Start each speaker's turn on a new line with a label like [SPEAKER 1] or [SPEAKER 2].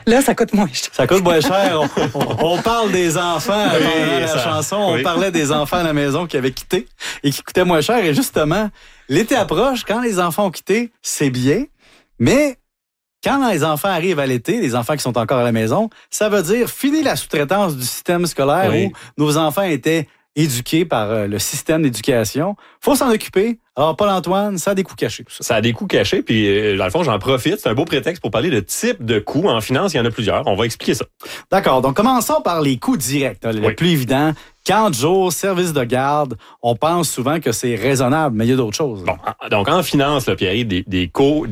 [SPEAKER 1] Là, ça coûte moins cher.
[SPEAKER 2] Ça coûte moins cher. On parle des enfants pendant la chanson. On
[SPEAKER 3] oui.
[SPEAKER 2] parlait des enfants à la maison qui avaient quitté et qui coûtaient moins cher. Et justement, l'été approche. Quand les enfants ont quitté, c'est bien. Mais quand les enfants arrivent à l'été, les enfants qui sont encore à la maison, ça veut dire fini la sous-traitance du système scolaire
[SPEAKER 3] Oui.
[SPEAKER 2] où nos enfants étaient éduqués par le système d'éducation. Faut s'en occuper. Alors, Paul-Antoine, ça a des coûts cachés, tout ça.
[SPEAKER 3] Ça a des coûts cachés, puis dans le fond, j'en profite. C'est un beau prétexte pour parler de type de coûts. En finance, il y en a plusieurs. On va expliquer ça.
[SPEAKER 2] D'accord. Donc, commençons par les coûts directs, le
[SPEAKER 3] Oui.
[SPEAKER 2] plus évident. Camp de jour, service de garde, on pense souvent que c'est raisonnable, mais il y a d'autres choses.
[SPEAKER 3] Bon, donc en finance, là, Pierre, des